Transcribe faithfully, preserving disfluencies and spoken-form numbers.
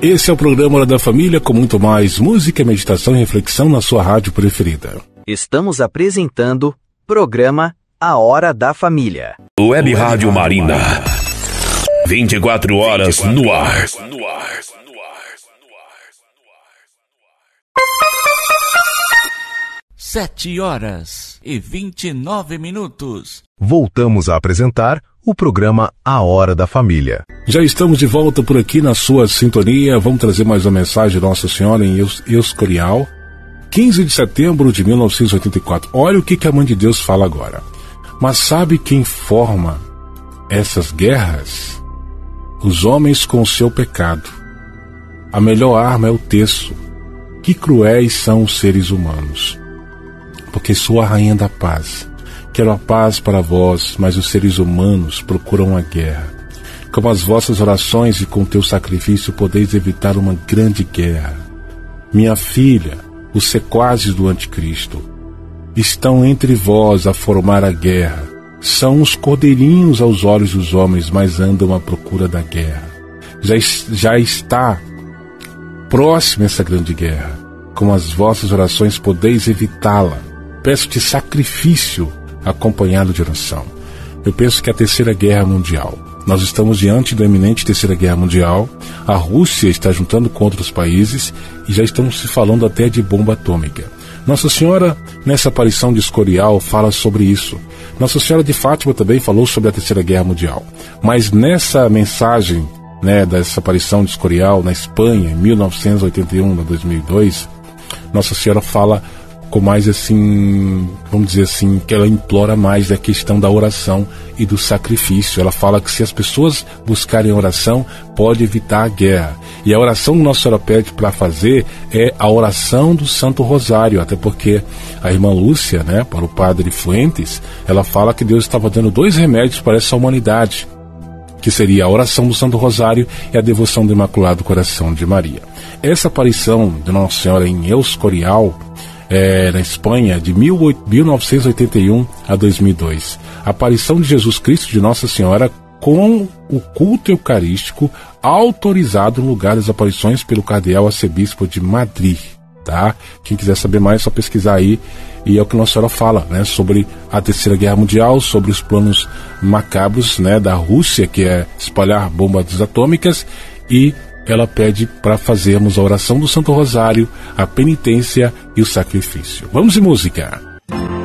Esse é o programa Hora da Família, com muito mais música, meditação e reflexão na sua rádio preferida. Estamos apresentando programa A Hora da Família. Web Rádio Marina. vinte e quatro horas no ar. Sete horas e vinte e nove minutos. Voltamos a apresentar o programa A Hora da Família. Já estamos de volta por aqui na sua sintonia. Vamos trazer mais uma mensagem de Nossa Senhora em Escorial, quinze de setembro de mil novecentos e oitenta e quatro. Olha o que, que a Mãe de Deus fala agora. Mas sabe quem forma essas guerras? Os homens com o seu pecado. A melhor arma é o terço. Que cruéis são os seres humanos. Porque sou a rainha da paz. Quero a paz para vós, mas os seres humanos procuram a guerra. Com as vossas orações e com teu sacrifício podeis evitar uma grande guerra. Minha filha, os sequazes do anticristo estão entre vós a formar a guerra. São os cordeirinhos aos olhos dos homens, mas andam à procura da guerra. Já, já está próxima essa grande guerra. Com as vossas orações podeis evitá-la. Peço-te sacrifício acompanhado de oração. Eu penso que é a Terceira Guerra Mundial. Nós estamos diante da iminente Terceira Guerra Mundial. A Rússia está juntando com outros países e já estamos se falando até de bomba atômica. Nossa Senhora, nessa aparição de Escorial, fala sobre isso. Nossa Senhora de Fátima também falou sobre a Terceira Guerra Mundial. Mas nessa mensagem, né, dessa aparição de Escorial na Espanha, em mil novecentos e oitenta e um, a dois mil e dois, Nossa Senhora fala com mais assim, vamos dizer assim, que ela implora mais da questão da oração e do sacrifício. Ela fala que se as pessoas buscarem oração, pode evitar a guerra. E a oração que Nossa Senhora pede para fazer é a oração do Santo Rosário, até porque a irmã Lúcia, né, para o padre Fuentes, ela fala que Deus estava dando dois remédios para essa humanidade, que seria a oração do Santo Rosário e a devoção do Imaculado Coração de Maria. Essa aparição de Nossa Senhora em Escorial, É, na Espanha, de mil novecentos e oitenta e um a dois mil e dois. A aparição de Jesus Cristo de Nossa Senhora com o culto eucarístico autorizado no lugar das aparições pelo cardeal arcebispo de Madrid, tá? Quem quiser saber mais é só pesquisar aí, e é o que Nossa Senhora fala, né, sobre a Terceira Guerra Mundial, sobre os planos macabros, né, da Rússia, que é espalhar bombas atômicas, e ela pede para fazermos a oração do Santo Rosário, a penitência e o sacrifício. Vamos de música.